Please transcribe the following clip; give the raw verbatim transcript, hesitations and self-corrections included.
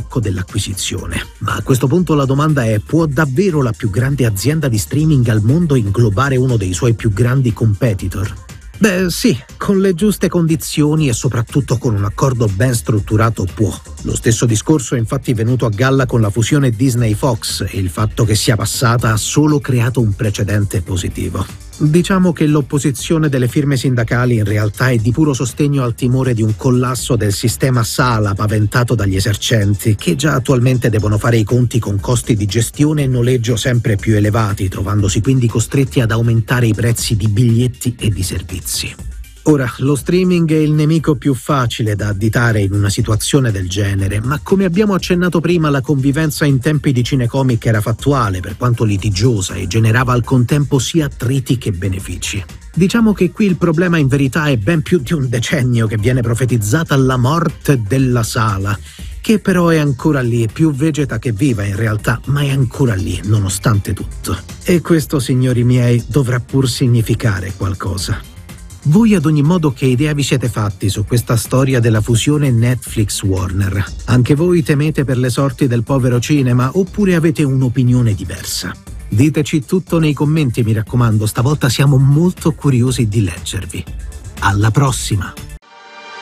blocco dell'acquisizione. Ma a questo punto la domanda è: può davvero la più grande azienda di streaming al mondo inglobare uno dei suoi più grandi competitor? Beh sì, con le giuste condizioni e soprattutto con un accordo ben strutturato può. Lo stesso discorso è infatti venuto a galla con la fusione Disney-Fox e il fatto che sia passata ha solo creato un precedente positivo. Diciamo che l'opposizione delle firme sindacali in realtà è di puro sostegno al timore di un collasso del sistema sala paventato dagli esercenti, che già attualmente devono fare i conti con costi di gestione e noleggio sempre più elevati, trovandosi quindi costretti ad aumentare i prezzi di biglietti e di servizi. Ora, lo streaming è il nemico più facile da additare in una situazione del genere, ma come abbiamo accennato prima, la convivenza in tempi di cinecomic era fattuale, per quanto litigiosa, e generava al contempo sia attriti che benefici. Diciamo che qui il problema in verità è ben più di un decennio che viene profetizzata la morte della sala, che però è ancora lì, più vegeta che viva in realtà, ma è ancora lì, nonostante tutto. E questo, signori miei, dovrà pur significare qualcosa. Voi ad ogni modo che idea vi siete fatti su questa storia della fusione Netflix-Warner? Anche voi temete per le sorti del povero cinema oppure avete un'opinione diversa? Diteci tutto nei commenti, mi raccomando, stavolta siamo molto curiosi di leggervi. Alla prossima!